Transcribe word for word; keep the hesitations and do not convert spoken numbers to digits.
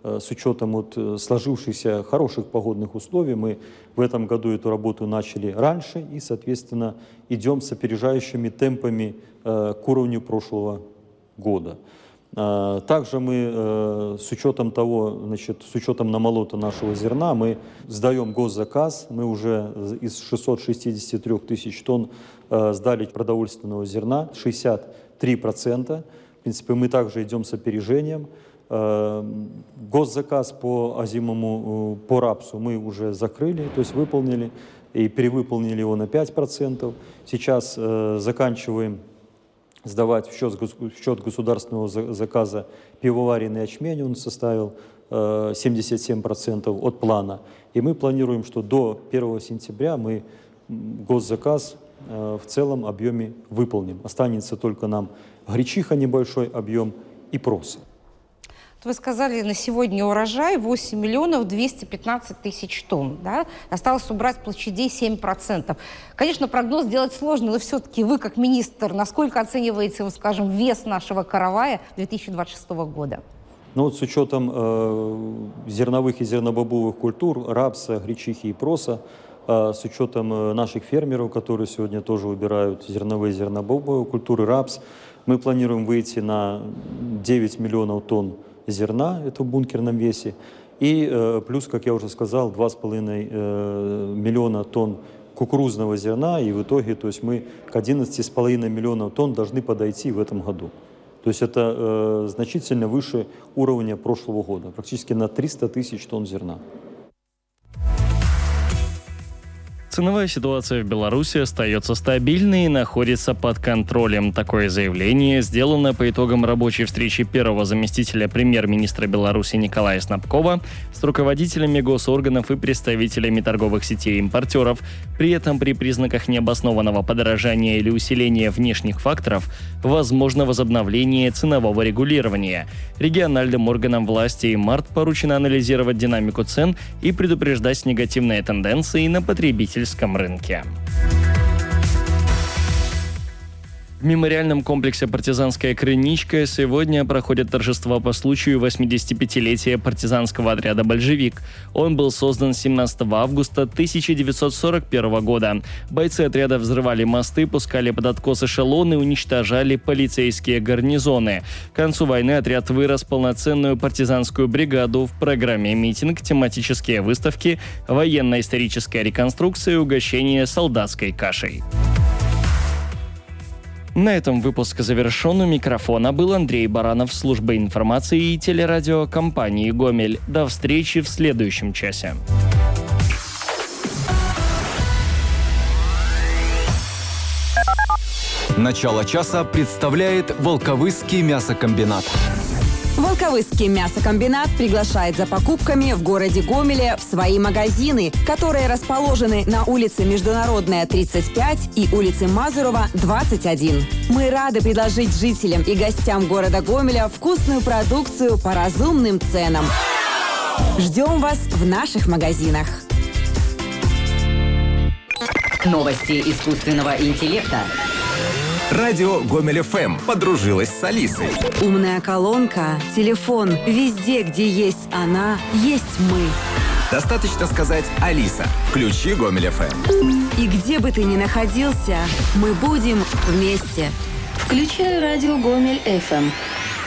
с учетом вот сложившихся хороших погодных условий, мы в этом году эту работу начали раньше и, соответственно, идем с опережающими темпами к уровню прошлого года. Также мы с учетом того, значит, с учетом намолота нашего зерна, мы сдаем госзаказ, мы уже из шестисот шестидесяти трёх тысяч тонн сдали продовольственного зерна, шестьдесят три процента. В принципе, мы также идем с опережением. Госзаказ по озимому, по рапсу мы уже закрыли, то есть выполнили и перевыполнили его на пять процентов. Сейчас заканчиваем сдавать в счет, в счет государственного заказа пивоваренный ячмень, он составил э, семьдесят семь процентов от плана. И мы планируем, что до первого сентября мы госзаказ э, в целом объеме выполним. Останется только нам гречиха небольшой объем и проса. Вы сказали, на сегодня урожай восемь миллионов двести пятнадцать тысяч тонн. Да? Осталось убрать площадей семь процентов. Конечно, прогноз делать сложно, но все-таки вы, как министр, насколько оцениваете, скажем, вес нашего каравая две тысячи двадцать шестого года? Ну вот с учетом э, зерновых и зернобобовых культур, рапса, гречихи и проса, э, с учетом э, наших фермеров, которые сегодня тоже убирают зерновые и зернобобовые культуры, рапс, мы планируем выйти на девять миллионов тонн зерна, это в бункерном весе, и э, плюс, как я уже сказал, два с половиной э, миллиона тонн кукурузного зерна, и в итоге, то есть мы к одиннадцати с половиной миллионов тонн должны подойти в этом году. То есть это э, значительно выше уровня прошлого года, практически на триста тысяч тонн зерна. Ценовая ситуация в Беларуси остается стабильной и находится под контролем. Такое заявление сделано по итогам рабочей встречи первого заместителя премьер-министра Беларуси Николая Снабкова с руководителями госорганов и представителями торговых сетей и импортеров. При этом при признаках необоснованного подорожания или усиления внешних факторов возможно возобновление ценового регулирования. Региональным органам власти и МАРТ поручено анализировать динамику цен и предупреждать негативные тенденции на потребительском рынке. В мемориальном комплексе «Партизанская крыничка» сегодня проходят торжества по случаю восьмидесятипятилетия партизанского отряда «Большевик». Он был создан семнадцатого августа тысяча девятьсот сорок первого года. Бойцы отряда взрывали мосты, пускали под откос эшелоны, уничтожали полицейские гарнизоны. К концу войны отряд вырос в полноценную партизанскую бригаду. В программе митинг, тематические выставки, военно-историческая реконструкция и угощение солдатской кашей. На этом выпуск завершен. У микрофона был Андрей Баранов, служба информации и телерадиокомпании «Гомель». До встречи в следующем часе. Начало часа представляет Волковысский мясокомбинат. Волковысский мясокомбинат приглашает за покупками в городе Гомеле в свои магазины, которые расположены на улице Международная, тридцать пять и улице Мазурова, двадцать один. Мы рады предложить жителям и гостям города Гомеля вкусную продукцию по разумным ценам. Ждем вас в наших магазинах. Новости искусственного интеллекта. Радио Гомель эф эм подружилась с Алисой. Умная колонка, телефон, везде, где есть она, есть мы. Достаточно сказать «Алиса, включи Гомель эф эм». И где бы ты ни находился, мы будем вместе. Включай радио Гомель эф эм.